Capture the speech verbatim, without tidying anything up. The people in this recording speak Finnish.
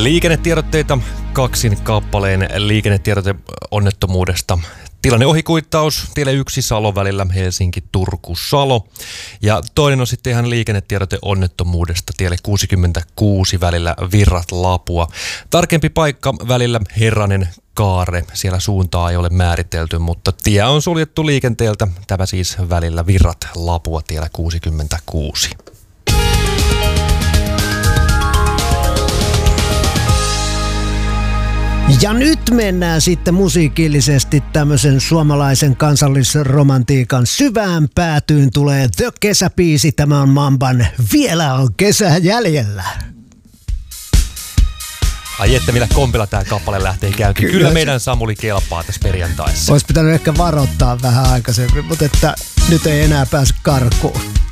Liikennetiedotteita kaksin kappaleen liikennetiedote onnettomuudesta. Tilanne ohikuittaus tielle yksi Salo välillä Helsinki-Turku-Salo. Ja toinen on sitten ihan liikennetiedote onnettomuudesta tielle kuusikymmentäkuusi välillä Virrat-Lapua. Tarkempi paikka välillä Herranen Kaare. Siellä suuntaa ei ole määritelty, mutta tie on suljettu liikenteeltä. Tämä siis välillä Virrat-Lapua tiellä kuusikymmentäkuusi. Ja nyt mennään sitten musiikillisesti tämmöisen suomalaisen kansallisromantiikan syvään päätyyn. Tulee The Kesäbiisi. Tämä on Mamban Vielä on kesä jäljellä. Ai että millä kompilla tää kappale lähtee käyntiin. Kyllä, Kyllä meidän Samuli kelpaa tässä perjantaissa. Olisi pitänyt ehkä varoittaa vähän aikaisemmin, mutta että nyt ei enää pääse karkuun.